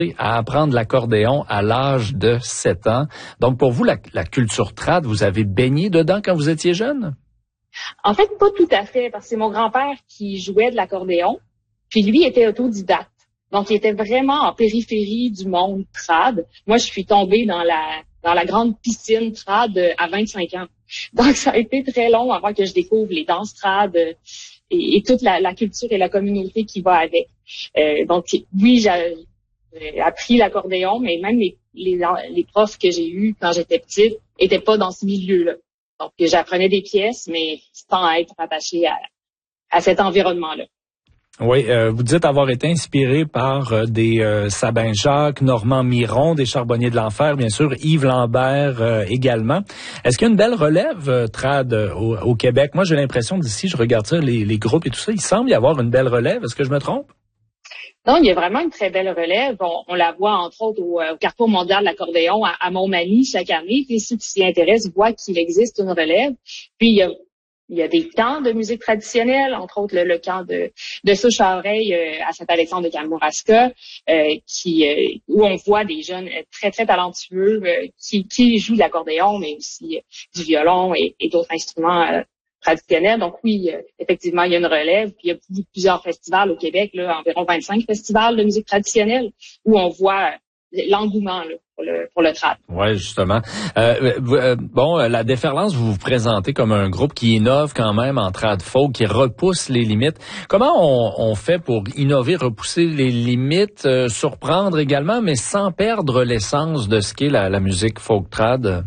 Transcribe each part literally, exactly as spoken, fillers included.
à apprendre l'accordéon à l'âge de sept ans. Donc, pour vous, la, la culture trad, vous avez baigné dedans quand vous étiez jeune? En fait, pas tout à fait, parce que c'est mon grand-père qui jouait de l'accordéon, puis lui était autodidacte. Donc, il était vraiment en périphérie du monde trad. Moi, je suis tombée dans la dans la grande piscine trad à vingt-cinq ans. Donc, ça a été très long avant que je découvre les danses trad et, et toute la, la culture et la communauté qui va avec. Euh, donc, oui, j'ai, j'ai appris l'accordéon, mais même les, les, les profs que j'ai eus quand j'étais petite étaient pas dans ce milieu-là. Donc, j'apprenais des pièces, mais sans être attachée à, à cet environnement-là. Oui, euh, vous dites avoir été inspiré par euh, des euh, Sabin Jacques, Normand Miron, des Charbonniers de l'Enfer, bien sûr, Yves Lambert euh, également. Est-ce qu'il y a une belle relève euh, trad euh, au, au Québec? Moi, j'ai l'impression d'ici, je regarde ça, les, les groupes et tout ça, il semble y avoir une belle relève. Est-ce que je me trompe? Non, il y a vraiment une très belle relève. On, on la voit, entre autres, au, au Carrefour mondial de l'accordéon à, à Montmagny chaque année. Puis ceux qui s'y intéressent voient qu'il existe une relève. Puis, il y a Il y a des camps de musique traditionnelle, entre autres le, le camp de, de Souche-à-Oreille euh, à Saint-Alexandre de Kamouraska, euh, qui, euh, où on voit des jeunes très, très talentueux euh, qui, qui jouent de l'accordéon, mais aussi euh, du violon et, et d'autres instruments euh, traditionnels. Donc oui, euh, effectivement, il y a une relève. Puis il y a plusieurs festivals au Québec, là, environ vingt-cinq festivals de musique traditionnelle, où on voit l'engouement là, pour le pour le trad. Ouais, justement. Euh, euh, bon, la Déferlance, vous vous présentez comme un groupe qui innove quand même en trad folk, qui repousse les limites. Comment on, on fait pour innover, repousser les limites, euh, surprendre également, mais sans perdre l'essence de ce qu'est la, la musique folk trad?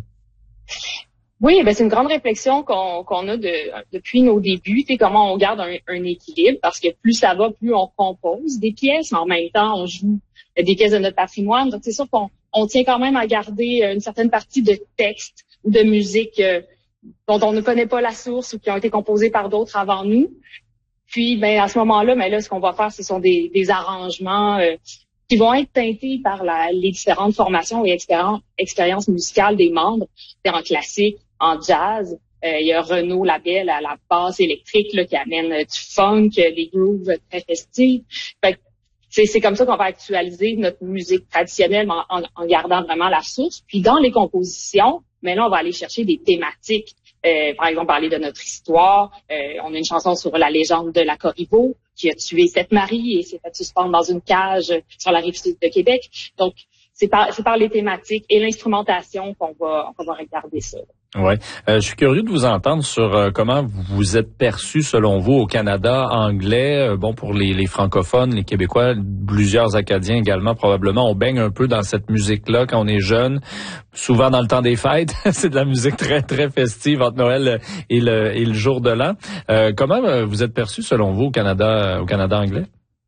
Oui, ben c'est une grande réflexion qu'on qu'on a de, depuis nos débuts. Tu sais, comment on garde un, un équilibre, parce que plus ça va, plus on compose des pièces, mais en même temps, on joue des pièces de notre patrimoine. Donc, c'est sûr qu'on on tient quand même à garder une certaine partie de texte ou de musique euh, dont on ne connaît pas la source ou qui ont été composées par d'autres avant nous. Puis, ben à ce moment-là, ben là, ce qu'on va faire, ce sont des, des arrangements euh, qui vont être teintés par la, les différentes formations et expériences, expériences musicales des membres, en classique, en jazz. Euh, il y a Renaud Labelle à la basse électrique là, qui amène euh, du funk, euh, des grooves très festifs. Fait que c'est, c'est comme ça qu'on va actualiser notre musique traditionnelle en, en, en gardant vraiment la source. Puis dans les compositions, mais là, on va aller chercher des thématiques. Euh, par exemple, parler de notre histoire. Euh, on a une chanson sur la légende de la Corriveau qui a tué sept maris et s'est fait suspendre dans une cage sur la rive sud de Québec. Donc, c'est par, c'est par les thématiques et l'instrumentation qu'on va, qu'on va regarder ça. Ouais, euh, je suis curieux de vous entendre sur euh, comment vous êtes perçu selon vous au Canada anglais. Euh, bon, pour les, les francophones, les Québécois, plusieurs Acadiens également probablement. On baigne un peu dans cette musique-là quand on est jeune. Souvent dans le temps des fêtes, c'est de la musique très très festive entre Noël et le et le jour de l'an. Euh, comment vous êtes perçu selon vous au Canada au Canada anglais?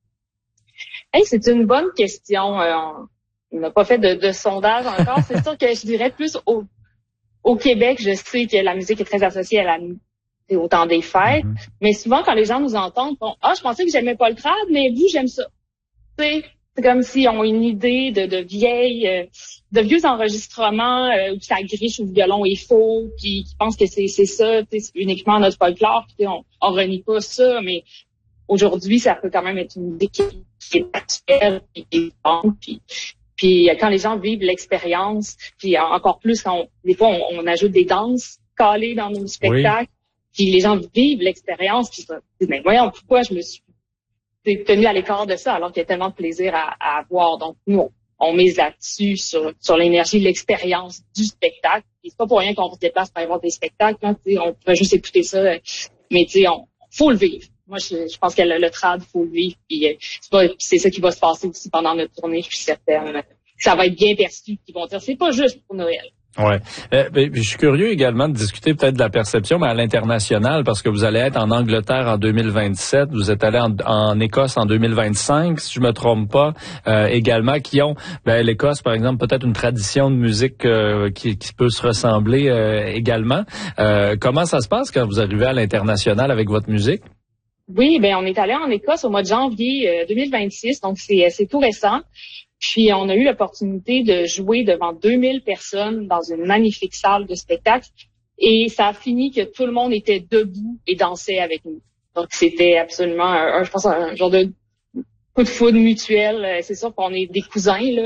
Hey, c'est une bonne question. Euh, on n'a pas fait de, de sondage encore. C'est sûr que je dirais plus au Au Québec, je sais que la musique est très associée à la, au temps des fêtes, mm-hmm. mais souvent, quand les gens nous entendent, bon, ah, je pensais que j'aimais pas le trad, mais vous, j'aime ça. C'est, c'est comme s'ils ont une idée de, de vieilles, euh, de vieux enregistrements euh, où ça griche ou le violon est faux, puis qui pensent que c'est, c'est ça, c'est uniquement notre folklore, puis on, on renie pas ça, mais aujourd'hui, ça peut quand même être une musique qui, qui est actuelle, puis qui est bonne, puis Puis quand les gens vivent l'expérience, puis encore plus quand on, des fois on, on ajoute des danses calées dans nos spectacles, oui. Puis les gens vivent l'expérience, puis ils se disent mais voyons pourquoi je me suis tenue à l'écart de ça alors qu'il y a tellement de plaisir à, à avoir. Donc nous on, on mise là-dessus sur sur l'énergie, l'expérience du spectacle. Puis c'est pas pour rien qu'on se déplace pour aller voir des spectacles, hein, on pourrait juste écouter ça, mais tu sais on faut le vivre. Moi, je, je pense que le, le trad, il faut le vivre. Puis, euh, c'est, pas, c'est ça qui va se passer aussi pendant notre tournée. Je suis certaine que ça va être bien perçu. Ils vont dire, c'est pas juste pour Noël. Ouais. Euh, je suis curieux également de discuter peut-être de la perception, mais à l'international, parce que vous allez être en Angleterre en deux mille vingt-sept, vous êtes allé en, en Écosse en deux mille vingt-cinq, si je me trompe pas, euh, également, qui ont, ben, l'Écosse, par exemple, peut-être une tradition de musique euh, qui, qui peut se ressembler euh, également. Euh, comment ça se passe quand vous arrivez à l'international avec votre musique? Oui, ben on est allé en Écosse au mois de janvier euh, deux mille vingt-six, donc c'est, c'est tout récent. Puis on a eu l'opportunité de jouer devant deux mille personnes dans une magnifique salle de spectacle. Et ça a fini que tout le monde était debout et dansait avec nous. Donc c'était absolument, un, je pense, un genre de coup de foudre mutuel. C'est sûr qu'on est des cousins, là.